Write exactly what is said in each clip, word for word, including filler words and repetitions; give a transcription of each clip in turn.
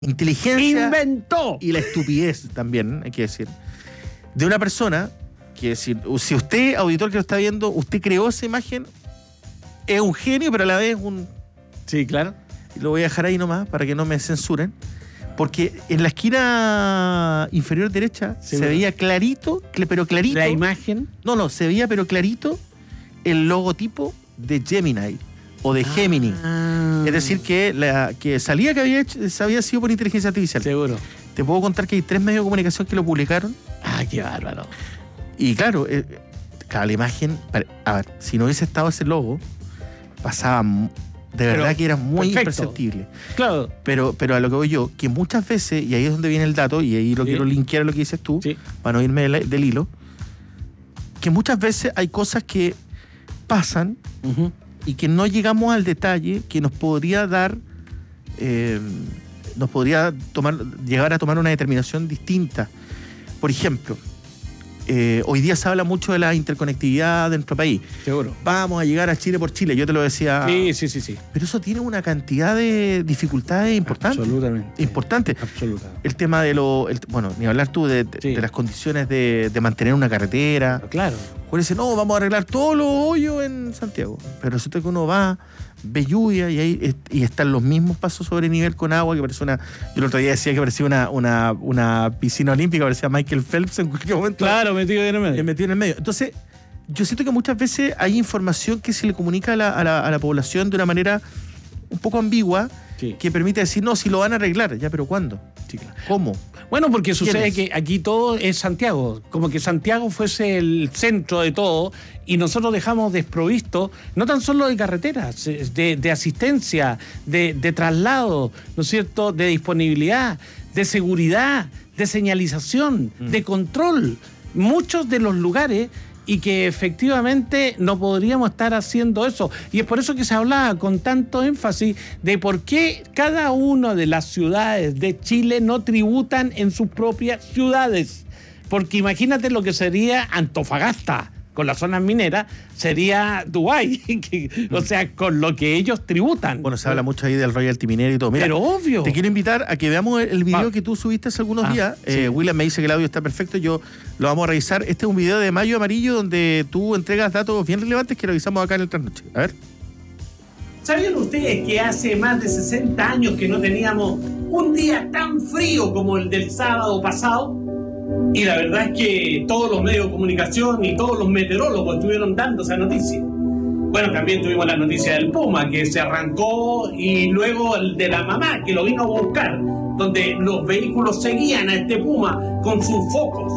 inteligencia inventó y la estupidez también, hay que decir, de una persona que, decir, si usted, auditor que lo está viendo, usted creó esa imagen, es un genio, pero a la vez un... Sí, claro. Lo voy a dejar ahí nomás para que no me censuren, porque en la esquina inferior derecha sí, se bueno. veía clarito, pero clarito... ¿La imagen? No, no, se veía pero clarito el logotipo de Gemini o de Gemini. Ah. Es decir, que, la, que salía que había, hecho, había sido por inteligencia artificial. Seguro. Te puedo contar que hay tres medios de comunicación que lo publicaron. Ah, qué bárbaro. Y claro, eh, cada la imagen... A ver, si no hubiese estado ese logo, pasaba... De verdad pero, que era muy perfecto. Imperceptible. Claro. Pero, pero a lo que voy yo, que muchas veces, y ahí es donde viene el dato, y ahí lo sí. quiero linkear a lo que dices tú, sí. para no irme del, del hilo, que muchas veces hay cosas que pasan uh-huh. y que no llegamos al detalle que nos podría dar, eh, nos podría tomar, llegar a tomar una determinación distinta. Por ejemplo, Eh, hoy día se habla mucho de la interconectividad de nuestro país. Seguro. Vamos a llegar a Chile por Chile, yo te lo decía. Sí, sí, sí, sí. Pero eso tiene una cantidad de dificultades importantes. Absolutamente. Importantes. Absolutamente. El tema de lo... El, bueno, ni hablar tú de, de, sí. de las condiciones de, de mantener una carretera. Claro. Uno dice, no, vamos a arreglar todos los hoyos en Santiago. Pero resulta que uno va, ve lluvia y ahí y están los mismos pasos sobre nivel con agua, que parece una... Yo el otro día decía que parecía una, una, una piscina olímpica, parecía Michael Phelps en cualquier momento. Claro, metido en el medio. Metido en el medio. Entonces, yo siento que muchas veces hay información que se le comunica a la, a la, a la población de una manera un poco ambigua, sí. que permite decir, no, si lo van a arreglar. Ya, pero ¿cuándo? Sí, claro. ¿Cómo? Bueno, porque sucede que aquí todo es Santiago, como que Santiago fuese el centro de todo y nosotros dejamos desprovisto, no tan solo de carreteras, de, de asistencia, de, de traslado, ¿no es cierto?, de disponibilidad, de seguridad, de señalización, mm. de control, muchos de los lugares y que efectivamente no podríamos estar haciendo eso. Y es por eso que se hablaba con tanto énfasis de por qué cada una de las ciudades de Chile no tributan en sus propias ciudades. Porque imagínate lo que sería Antofagasta con las zonas mineras, sería Dubái, o sea, con lo que ellos tributan. Bueno, se habla mucho ahí del royalty minero y todo. Mira, pero obvio. Te quiero invitar a que veamos el video ah. que tú subiste hace algunos ah, días. Sí. Eh, William me dice que el audio está perfecto, yo lo vamos a revisar. Este es un video de Mayo Amarillo donde tú entregas datos bien relevantes que revisamos acá en el Trasnoche. A ver. ¿Sabían ustedes que hace más de sesenta años que no teníamos un día tan frío como el del sábado pasado? Y la verdad es que todos los medios de comunicación y todos los meteorólogos estuvieron dando esa noticia. Bueno, también tuvimos la noticia del Puma, que se arrancó, y luego el de la mamá, que lo vino a buscar, donde los vehículos seguían a este Puma con sus focos.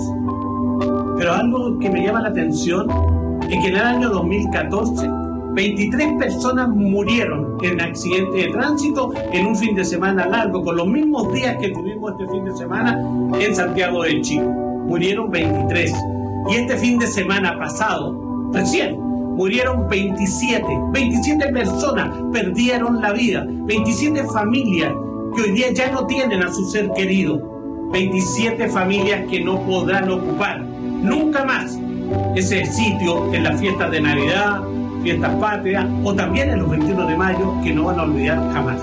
Pero algo que me llama la atención es que en el año dos mil catorce, veintitrés personas murieron en accidentes de tránsito en un fin de semana largo, con los mismos días que tuvimos este fin de semana en Santiago de Chile. Murieron veintitrés. Y este fin de semana pasado, recién, murieron veintisiete. veintisiete personas perdieron la vida. veintisiete familias que hoy día ya no tienen a su ser querido. veintisiete familias que no podrán ocupar nunca más ese sitio en las fiestas de Navidad, fiestas patrias o también en los veintiuno de mayo, que no van a olvidar jamás.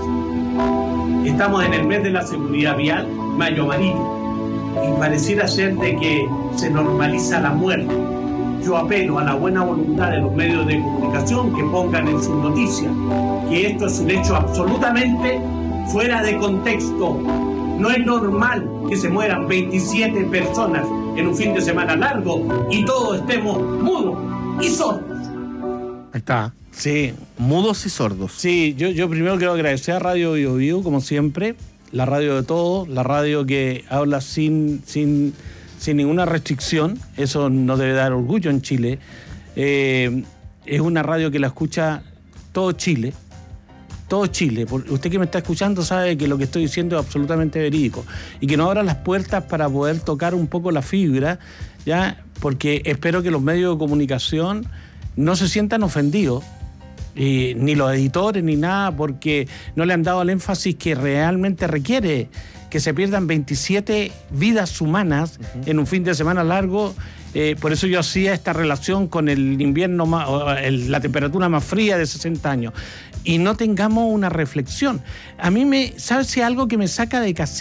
Estamos en el mes de la seguridad vial, Mayo Amarillo, y pareciera ser de que se normaliza la muerte. Yo apelo a la buena voluntad de los medios de comunicación que pongan en sus noticias que esto es un hecho absolutamente fuera de contexto. No es normal que se mueran veintisiete personas en un fin de semana largo y todos estemos mudos y sordos. Ahí está. Sí. Mudos y sordos. Sí, yo, yo primero quiero agradecer a Radio Bio Bio, como siempre, la radio de todos, la radio que habla sin, sin, sin ninguna restricción. Eso nos debe dar orgullo en Chile. Eh, es una radio que la escucha todo Chile. Todo Chile. Usted que me está escuchando sabe que lo que estoy diciendo es absolutamente verídico. Y que nos abra las puertas para poder tocar un poco la fibra, ¿ya? Porque espero que los medios de comunicación no se sientan ofendidos, eh, ni los editores ni nada, porque no le han dado el énfasis que realmente requiere, que se pierdan veintisiete vidas humanas uh-huh. en un fin de semana largo. Eh, por eso yo hacía esta relación con el invierno más, el, la temperatura más fría de sesenta años. y no tengamos una reflexión. A mí me, ¿sabes si algo que me saca de